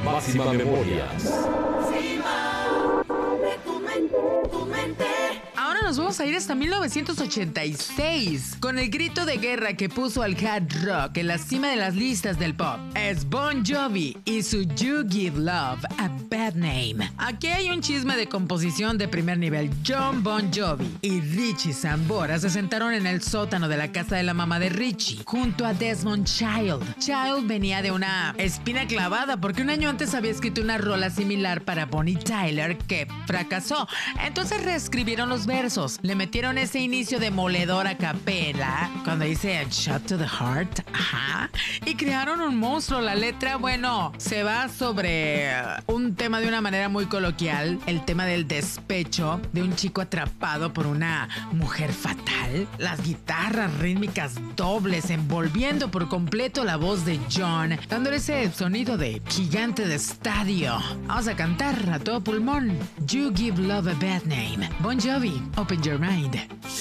Máxima Memorias. Ahora nos vamos a ir hasta 1986 con el grito de guerra que puso al hard rock en la cima de las listas del pop. Es Bon Jovi y su You Give Love a Bad Name. Aquí hay un chisme de composición de primer nivel. John Bon Jovi y Richie Sambora se sentaron en el sótano de la casa de la mamá de Richie junto a Desmond Child. Child venía de una espina clavada porque un año antes había escrito una rola similar para Bonnie Tyler que fracasó. Entonces reescribieron los versos, le metieron ese inicio demoledor a capela cuando dice Shot to the Heart, ajá, y crearon un monstruo. La letra, bueno, se va sobre un tema de una manera muy coloquial, el tema del despecho de un chico atrapado por una mujer fatal. Las guitarras rítmicas dobles envolviendo por completo la voz de John, dándole ese sonido de gigante de estadio. Vamos a cantar a todo pulmón. You Give Love a Bad Name. Bon Jovi, Open Your Mind.